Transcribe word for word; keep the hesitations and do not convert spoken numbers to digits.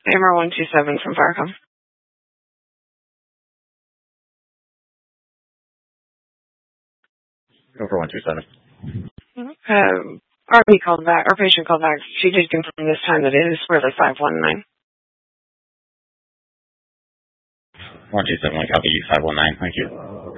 A M R one two seven from Firecom. Go for one two seven. Um, R P called back, our patient called back. She did confirm this time that it is really five one nine. one two seven, like, I'll give you five one nine. Thank you.